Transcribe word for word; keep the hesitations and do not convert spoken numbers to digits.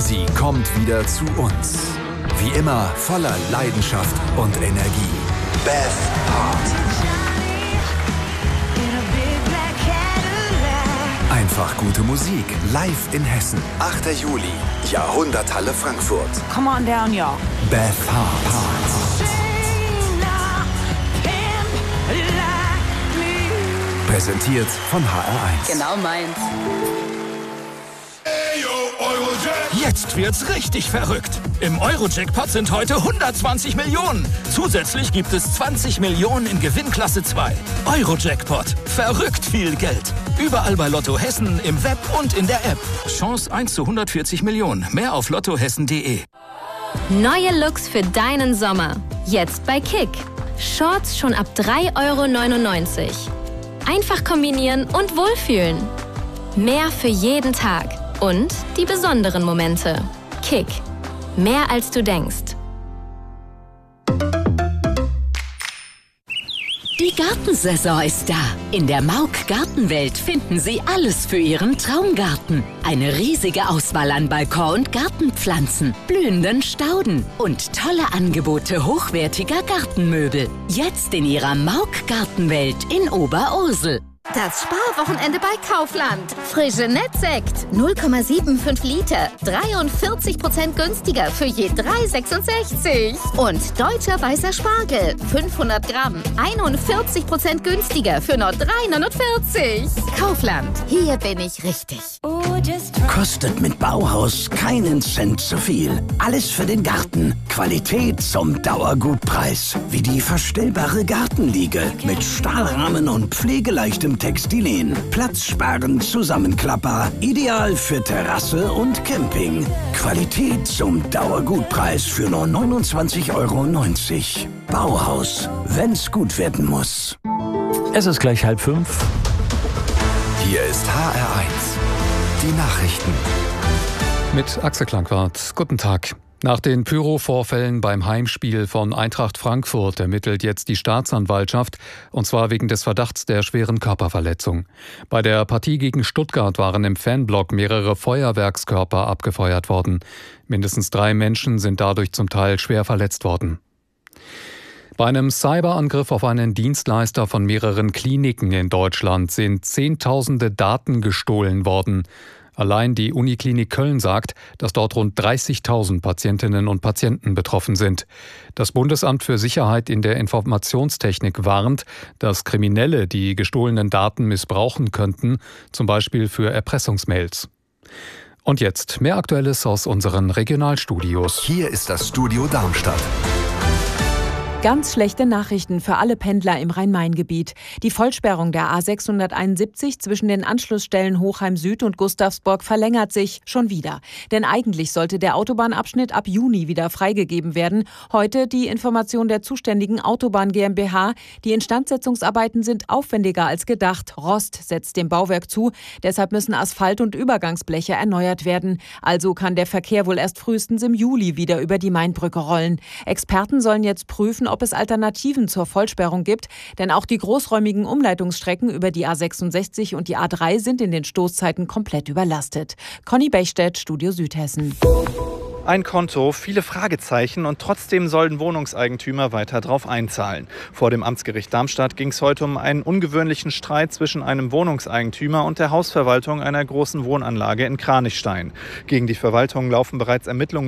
Sie kommt wieder zu uns. Wie immer voller Leidenschaft und Energie. Beth Hart. Einfach gute Musik, live in Hessen. achter Juli, Jahrhunderthalle Frankfurt. Come on down, y'all. Beth Hart. Präsentiert von H R eins. Genau meins. Jetzt wird's richtig verrückt. Im Euro-Jackpot sind heute hundertzwanzig Millionen. Zusätzlich gibt es zwanzig Millionen in Gewinnklasse zwei. Euro-Jackpot. Verrückt viel Geld. Überall bei Lotto Hessen, im Web und in der App. Chance eins zu hundertvierzig Millionen. Mehr auf lottohessen punkt de. Neue Looks für deinen Sommer. Jetzt bei Kick. Shorts schon ab drei Euro neunundneunzig. Einfach kombinieren und wohlfühlen. Mehr für jeden Tag. Und die besonderen Momente. Kick. Mehr als du denkst. Die Gartensaison ist da. In der Mauk Gartenwelt finden Sie alles für Ihren Traumgarten. Eine riesige Auswahl an Balkon- und Gartenpflanzen, blühenden Stauden und tolle Angebote hochwertiger Gartenmöbel. Jetzt in Ihrer Mauk Gartenwelt in Oberursel. Das Sparwochenende bei Kaufland. Frische Nettsekt. null Komma fünfundsiebzig Liter. dreiundvierzig Prozent günstiger für je drei Euro sechsundsechzig. Und deutscher weißer Spargel. fünfhundert Gramm. einundvierzig Prozent günstiger für nur drei Euro neunundvierzig. Kaufland. Hier bin ich richtig. Kostet mit Bauhaus keinen Cent zu viel. Alles für den Garten. Qualität zum Dauergutpreis. Wie die verstellbare Gartenliege mit Stahlrahmen und pflegeleichtem Textilien. Platzsparend zusammenklappbar. Ideal für Terrasse und Camping. Qualität zum Dauergutpreis für nur neunundzwanzig Euro neunzig. Bauhaus. Wenn's gut werden muss. Es ist gleich halb fünf. Hier ist H R eins. Die Nachrichten. Mit Axel Klankwart. Guten Tag. Nach den Pyro-Vorfällen beim Heimspiel von Eintracht Frankfurt ermittelt jetzt die Staatsanwaltschaft, und zwar wegen des Verdachts der schweren Körperverletzung. Bei der Partie gegen Stuttgart waren im Fanblock mehrere Feuerwerkskörper abgefeuert worden. Mindestens drei Menschen sind dadurch zum Teil schwer verletzt worden. Bei einem Cyberangriff auf einen Dienstleister von mehreren Kliniken in Deutschland sind Zehntausende Daten gestohlen worden. Allein die Uniklinik Köln sagt, dass dort rund dreißigtausend Patientinnen und Patienten betroffen sind. Das Bundesamt für Sicherheit in der Informationstechnik warnt, dass Kriminelle die gestohlenen Daten missbrauchen könnten, zum Beispiel für Erpressungsmails. Und jetzt mehr Aktuelles aus unseren Regionalstudios. Hier ist das Studio Darmstadt. Ganz schlechte Nachrichten für alle Pendler im Rhein-Main-Gebiet. Die Vollsperrung der A sechshunderteinundsiebzig zwischen den Anschlussstellen Hochheim Süd und Gustavsburg verlängert sich schon wieder. Denn eigentlich sollte der Autobahnabschnitt ab Juni wieder freigegeben werden. Heute die Information der zuständigen Autobahn GmbH. Die Instandsetzungsarbeiten sind aufwendiger als gedacht. Rost setzt dem Bauwerk zu. Deshalb müssen Asphalt- und Übergangsbleche erneuert werden. Also kann der Verkehr wohl erst frühestens im Juli wieder über die Mainbrücke rollen. Experten sollen jetzt prüfen, ob es Alternativen zur Vollsperrung gibt, denn auch die großräumigen Umleitungsstrecken über die A sechsundsechzig und die A drei sind in den Stoßzeiten komplett überlastet. Conny Bechstedt, Studio Südhessen. Ein Konto, viele Fragezeichen und trotzdem sollen Wohnungseigentümer weiter drauf einzahlen. Vor dem Amtsgericht Darmstadt ging es heute um einen ungewöhnlichen Streit zwischen einem Wohnungseigentümer und der Hausverwaltung einer großen Wohnanlage in Kranichstein. Gegen die Verwaltung laufen bereits Ermittlungen